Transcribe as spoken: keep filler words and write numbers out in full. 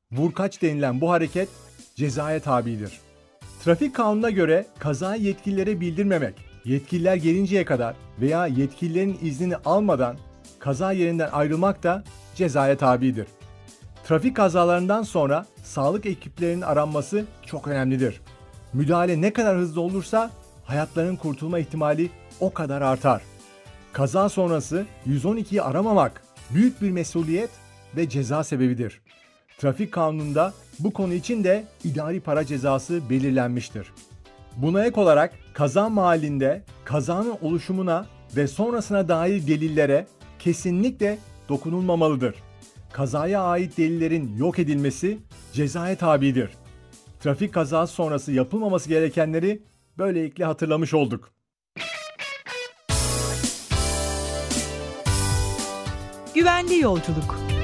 Vurkaç denilen bu hareket cezaya tabidir. Trafik kanununa göre kazayı yetkililere bildirmemek, yetkililer gelinceye kadar veya yetkililerin iznini almadan kaza yerinden ayrılmak da cezaya tabidir. Trafik kazalarından sonra sağlık ekiplerinin aranması çok önemlidir. Müdahale ne kadar hızlı olursa hayatların kurtulma ihtimali o kadar artar. Kaza sonrası yüz on ikiyi aramamak büyük bir mesuliyet ve ceza sebebidir. Trafik kanununda bu konu için de idari para cezası belirlenmiştir. Buna ek olarak kaza mahallinde kazanın oluşumuna ve sonrasına dair delillere kesinlikle dokunulmamalıdır. Kazaya ait delillerin yok edilmesi cezaya tabidir. Trafik kazası sonrası yapılmaması gerekenleri böylelikle hatırlamış olduk. Güvenli yolculuk.